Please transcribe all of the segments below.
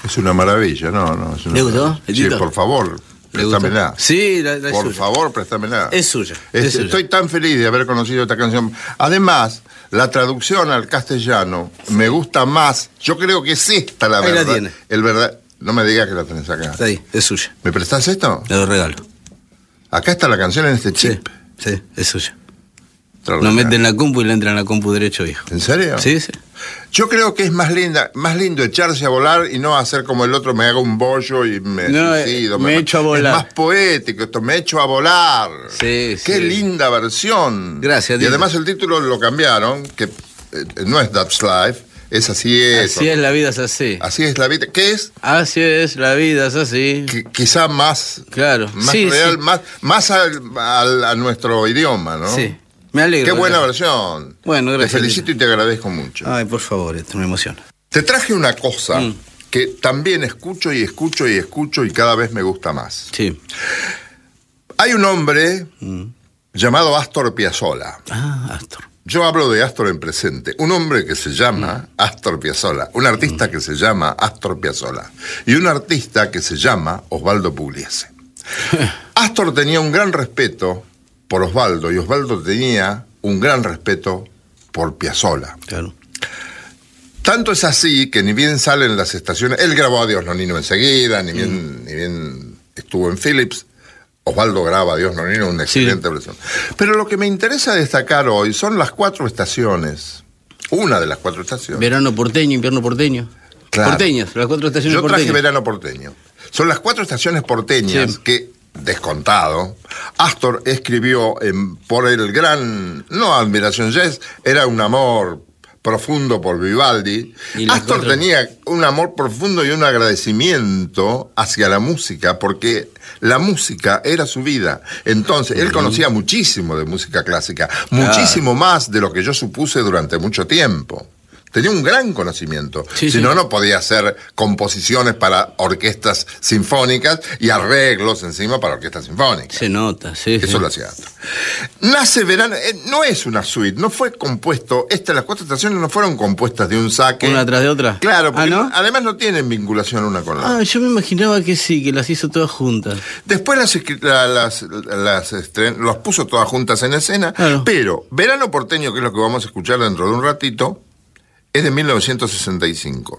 Es una maravilla, no. Es una ¿Le gustó? maravilla. Sí, por favor, préstamela. Sí, la por suya. favor, préstamela. Es suya. Estoy tan feliz de haber conocido esta canción. Además, la traducción al castellano me gusta más. Yo creo que es esta la Ahí verdad. la tiene. El verdad. No me digas que la tenés acá. Está ahí, es suya. ¿Me prestás esto? Le lo regalo. Acá está la canción en este chip. Sí, es suya. Lo mete en la compu y le entra en la compu derecho, hijo. ¿En serio? Sí, sí. Yo creo que es más lindo echarse a volar y no hacer como el otro, me haga un bollo y me suicido. Me echo a volar. Es más poético esto, me echo a volar. Sí, Qué sí. linda versión. Gracias, Y Dieter. además el título lo cambiaron, que no es That's Life, es Así es. Así es, la vida es así. Así es la vida. ¿Qué es? Así es, la vida es así. Quizá más, Claro. más Sí, real, sí. más a nuestro idioma, ¿no? Sí. Me alegro. Qué buena gracias. versión. Bueno, gracias, Te felicito y te agradezco mucho. Ay, por favor, esto me emociona. Te traje una cosa que también escucho y cada vez me gusta más. Sí. Hay un hombre llamado Astor Piazzolla. Ah, Astor. Yo hablo de Astor en presente. Un hombre que se llama Astor Piazzolla. Un artista que se llama Astor Piazzolla. Y un artista que se llama Osvaldo Pugliese. Astor tenía un gran respeto por Osvaldo y Osvaldo tenía un gran respeto por Piazzolla. Claro. Tanto es así que ni bien salen las estaciones, él grabó a Dios Nonino enseguida, ni bien estuvo en Philips, Osvaldo graba a Dios Nonino, una excelente versión. Pero lo que me interesa destacar hoy son las 4 estaciones, una de las 4 estaciones. Verano porteño, invierno porteño. Claro. Porteños, las 4 estaciones Yo traje porteñas. verano porteño. Son las 4 estaciones porteñas que, descontado, Astor escribió por el gran, no admiración, era un amor profundo por Vivaldi. Astor tenía un amor profundo y un agradecimiento hacia la música, porque la música era su vida. Entonces, él conocía muchísimo de música clásica, muchísimo más de lo que yo supuse durante mucho tiempo. Tenía un gran conocimiento. Si no, no podía hacer composiciones para orquestas sinfónicas y arreglos encima para orquestas sinfónicas. Se nota, sí. Eso lo hacía Astor. Nace Verano, no es una suite, no fue compuesto, las 4 estaciones no fueron compuestas de un saque. ¿Una tras de otra? Claro, porque ¿no? además no tienen vinculación una con la otra. Ah, yo me imaginaba que sí, que las hizo todas juntas. Después los puso todas juntas en escena, pero Verano porteño, que es lo que vamos a escuchar dentro de un ratito, es de 1965.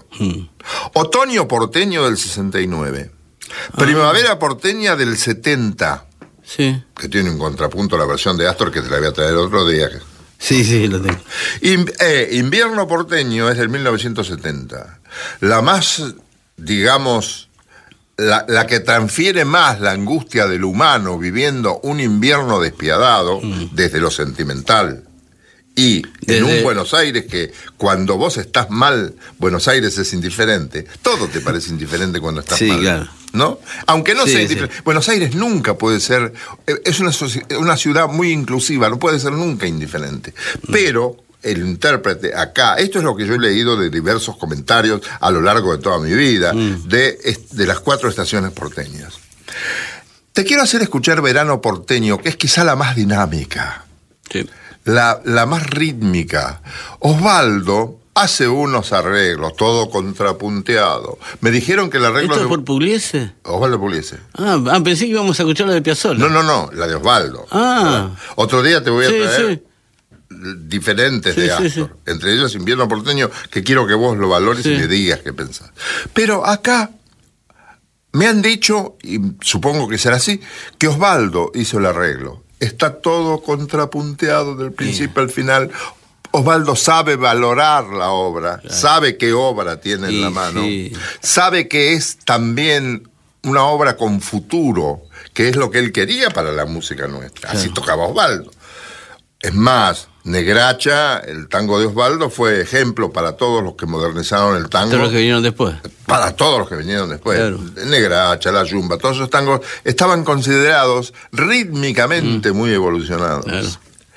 Otoño porteño del 69. Primavera porteña del 70. Sí. Que tiene un contrapunto a la versión de Astor que te la voy a traer otro día. Sí, lo tengo. Invierno porteño es del 1970. La más, digamos, la que transfiere más la angustia del humano viviendo un invierno despiadado desde lo sentimental. Y en un Buenos Aires que cuando vos estás mal, Buenos Aires es indiferente. Todo te parece indiferente cuando estás mal. Claro. ¿No? Aunque no sea indiferente. Buenos Aires nunca puede ser... Es una ciudad muy inclusiva, no puede ser nunca indiferente. Pero el intérprete acá, esto es lo que yo he leído de diversos comentarios a lo largo de toda mi vida, de las 4 estaciones porteñas. Te quiero hacer escuchar Verano porteño, que es quizá la más dinámica. Sí. La más rítmica. Osvaldo hace unos arreglos, todo contrapunteado. Me dijeron que el arreglo... ¿Esto es por Pugliese? Osvaldo Pugliese. Pensé que íbamos a escuchar la de Piazzolla. No, la de Osvaldo. Otro día te voy a traer diferentes de Astor. Entre ellos Invierno porteño, que quiero que vos lo valores y me digas qué pensás. Pero acá me han dicho, y supongo que será así, que Osvaldo hizo el arreglo. Está todo contrapunteado del principio al final. Osvaldo sabe valorar la obra, sabe qué obra tiene en la mano, sabe que es también una obra con futuro, que es lo que él quería para la música nuestra. Así tocaba Osvaldo. Es más, Negracha, el tango de Osvaldo, fue ejemplo para todos los que modernizaron el tango. Todos los que vinieron después. Para todos los que vinieron después. Claro. Negracha, La Yumba, todos esos tangos estaban considerados rítmicamente muy evolucionados. Claro.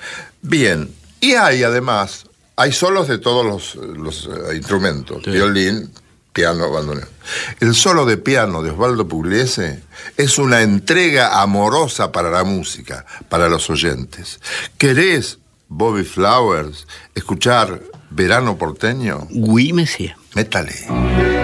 Bien, y hay solos de todos los instrumentos, violín, piano, bandoneón. El solo de piano de Osvaldo Pugliese es una entrega amorosa para la música, para los oyentes. ¿Querés, Bobby Flowers, escuchar Verano porteño? Oui, monsieur. Métale.